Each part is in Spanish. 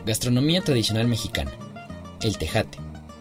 Gastronomía tradicional mexicana. El tejate.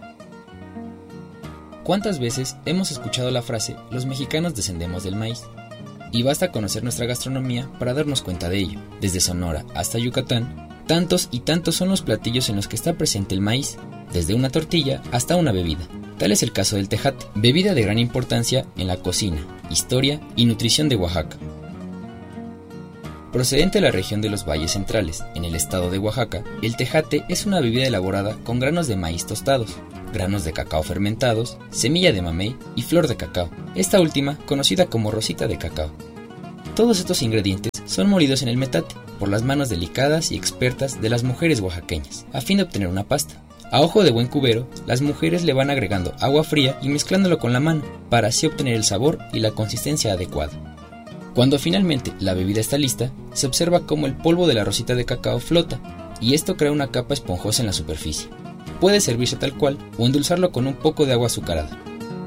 ¿Cuántas veces hemos escuchado la frase "los mexicanos descendemos del maíz"? Y basta conocer nuestra gastronomía para darnos cuenta de ello. Desde Sonora hasta Yucatán, tantos y tantos son los platillos en los que está presente el maíz, desde una tortilla hasta una bebida. Tal es el caso del tejate, bebida de gran importancia en la cocina, historia y nutrición de Oaxaca. Procedente de la región de los Valles Centrales, en el estado de Oaxaca, el tejate es una bebida elaborada con granos de maíz tostados, granos de cacao fermentados, semilla de mamey y flor de cacao, esta última conocida como rosita de cacao. Todos estos ingredientes son molidos en el metate por las manos delicadas y expertas de las mujeres oaxaqueñas, a fin de obtener una pasta. A ojo de buen cubero, las mujeres le van agregando agua fría y mezclándolo con la mano, para así obtener el sabor y la consistencia adecuada. Cuando finalmente la bebida está lista, se observa cómo el polvo de la rosita de cacao flota, y esto crea una capa esponjosa en la superficie. Puede servirse tal cual o endulzarlo con un poco de agua azucarada.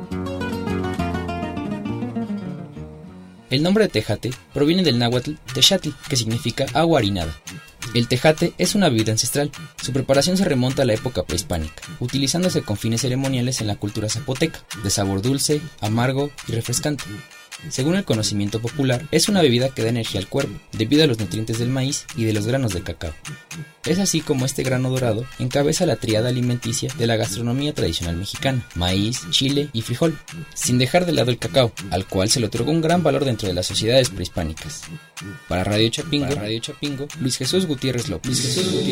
El nombre de tejate proviene del náhuatl texatl, que significa agua harinada. El tejate es una bebida ancestral. Su preparación se remonta a la época prehispánica, utilizándose con fines ceremoniales en la cultura zapoteca, de sabor dulce, amargo y refrescante. Según el conocimiento popular, es una bebida que da energía al cuerpo, debido a los nutrientes del maíz y de los granos de cacao. Es así como este grano dorado encabeza la tríada alimenticia de la gastronomía tradicional mexicana: maíz, chile y frijol, sin dejar de lado el cacao, al cual se le otorgó un gran valor dentro de las sociedades prehispánicas. Para Radio Chapingo, Luis Jesús Gutiérrez López.